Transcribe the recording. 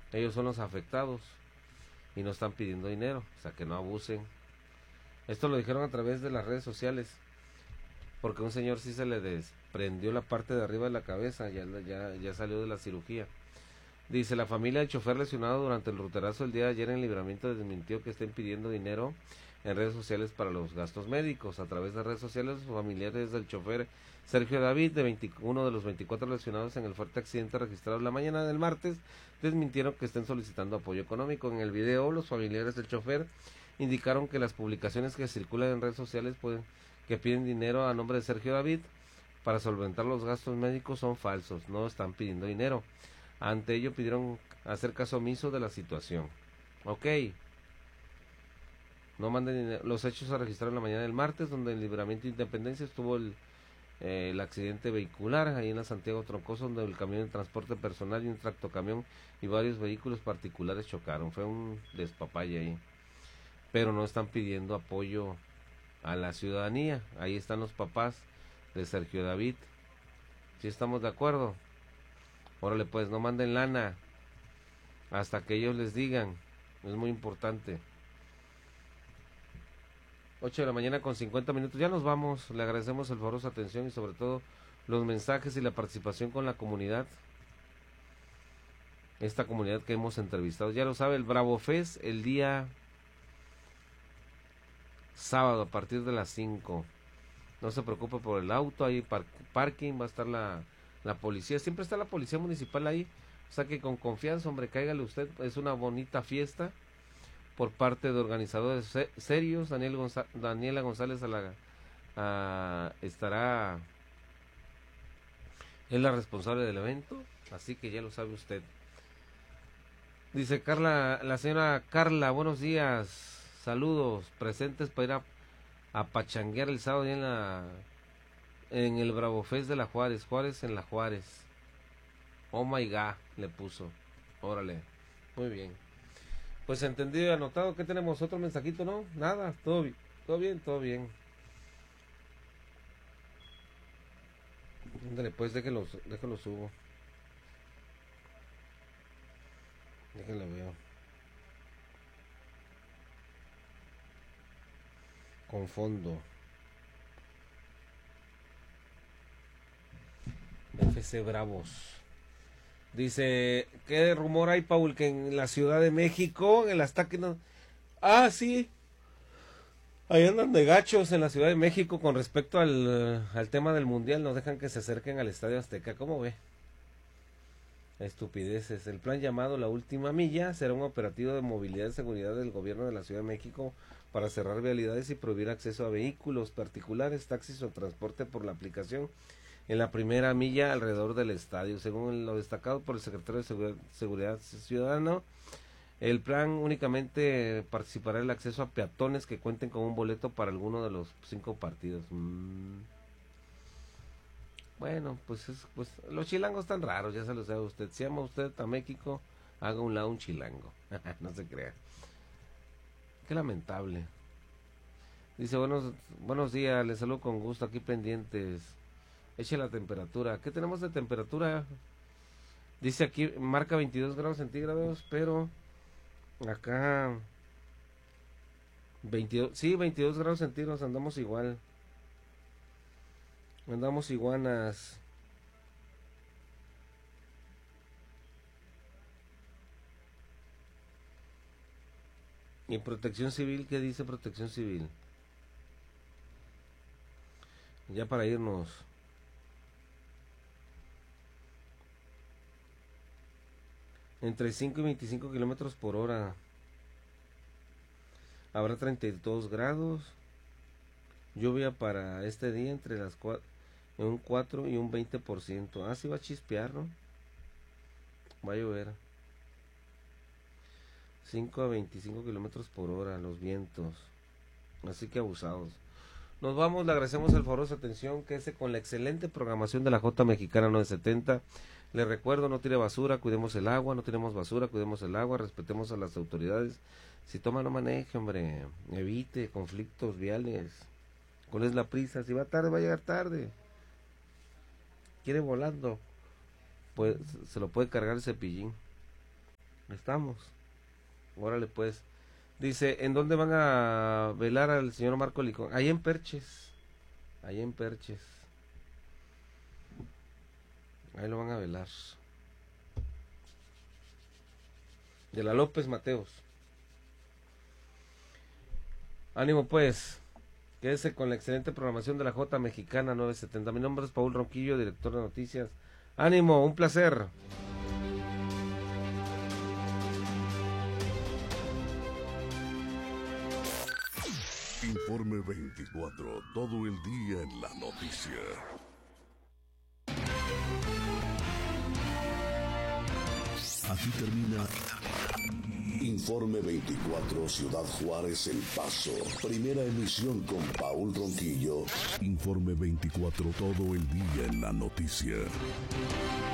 Ellos son los afectados y no están pidiendo dinero, o sea, que no abusen. Esto lo dijeron a través de las redes sociales, porque un señor sí se le desprendió la parte de arriba de la cabeza, ya salió de la cirugía. Dice, la familia del chofer lesionado durante el ruterazo el día de ayer en Libramiento desmintió que estén pidiendo dinero en redes sociales para los gastos médicos. A través de redes sociales, los familiares del chofer Sergio David, de 21 de los 24 lesionados en el fuerte accidente registrado la mañana del martes, desmintieron que estén solicitando apoyo económico. En el video, los familiares del chofer indicaron que las publicaciones que circulan en redes sociales que piden dinero a nombre de Sergio David para solventar los gastos médicos son falsos, no están pidiendo dinero. Ante ello pidieron hacer caso omiso de la situación. Ok. No manden dinero. Los hechos se registraron la mañana del martes, donde en Libramiento Independencia estuvo el accidente vehicular, ahí en la Santiago Troncoso, donde el camión de transporte personal y un tractocamión y varios vehículos particulares chocaron. Fue un despapalle ahí. Pero no están pidiendo apoyo a la ciudadanía. Ahí están los papás de Sergio David. ¿Sí estamos de acuerdo? Órale pues, no manden lana hasta que ellos les digan. Es muy importante. 8 de la mañana con 50 minutos. Ya nos vamos. Le agradecemos el favor, su atención y sobre todo los mensajes y la participación con la comunidad. Esta comunidad que hemos entrevistado. Ya lo sabe, el Bravo Fest el día sábado a partir de las 5. No se preocupe por el auto. Ahí parking, va a estar la policía. Siempre está la policía municipal ahí. O sea que con confianza, hombre, cáigale usted. Es una bonita fiesta por parte de organizadores serios. Daniela González estará, es la responsable del evento, así que ya lo sabe usted. Dice Carla, la señora Carla, buenos días, saludos, presentes para ir a pachanguear el sábado en el Bravo Fest de la Juárez en la Juárez. Oh my god, le puso. Órale, muy bien. Pues entendido y anotado. ¿Qué tenemos? ¿Otro mensajito? No, nada, todo bien, todo bien, todo bien. Ándale, pues déjenlo subo. Déjenlo veo. Con fondo. FC Bravos. Dice, ¿qué rumor hay, Paul? Que en la Ciudad de México, en el Azteca no... Ah, sí. Ahí andan de gachos en la Ciudad de México con respecto al tema del Mundial. No dejan que se acerquen al Estadio Azteca. ¿Cómo ve? Estupideces. El plan llamado La Última Milla será un operativo de movilidad y seguridad del gobierno de la Ciudad de México para cerrar vialidades y prohibir acceso a vehículos particulares, taxis o transporte por la aplicación en la primera milla alrededor del estadio. Según lo destacado por el secretario de Seguridad Ciudadana, el plan únicamente participará en el acceso a peatones que cuenten con un boleto para alguno de los 5 partidos. Bueno, pues los chilangos están raros, ya se lo sabe usted. Si ama usted a México, haga un lado un chilango. No se crea. Qué lamentable. Dice, buenos días, les saludo con gusto, aquí pendientes. Eche la temperatura. ¿Qué tenemos de temperatura? Dice aquí, marca 22 grados centígrados, pero acá 22, sí, 22 grados centígrados, andamos igual. Andamos iguanas. ¿Y Protección Civil? ¿Qué dice Protección Civil? Ya para irnos. Entre 5 y 25 kilómetros por hora. Habrá 32 grados. Lluvia para este día entre un 4 y un 20%. Ah, sí va a chispear, ¿no? Va a llover. 5 a 25 kilómetros por hora los vientos. Así que abusados. Nos vamos, le agradecemos el favor de su atención. Quédese con la excelente programación de la J Mexicana 970. Le recuerdo, no tire basura, cuidemos el agua, no tiremos basura, cuidemos el agua, respetemos a las autoridades. Si toma, no maneje, hombre. Evite conflictos viales. ¿Cuál es la prisa? Si va tarde, va a llegar tarde. Quiere volando, pues se lo puede cargar el cepillín. Estamos. Órale pues. Dice, ¿en dónde van a velar al señor Marco Licón? Ahí en Perches. Ahí en Perches. Ahí lo van a velar. De la López Mateos. Ánimo pues. Quédese con la excelente programación de la J Mexicana 970. Mi nombre es Paul Ronquillo, director de noticias. Ánimo, un placer. Informe 24, todo el día en la noticia. Aquí termina Informe 24, Ciudad Juárez, El Paso. Primera emisión con Paul Ronquillo. Informe 24, todo el día en la noticia.